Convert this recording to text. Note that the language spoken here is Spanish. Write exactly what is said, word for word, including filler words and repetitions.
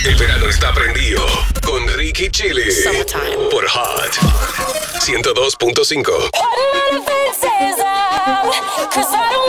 El verano está prendido con Ricky Chili por Hot ciento dos punto cinco.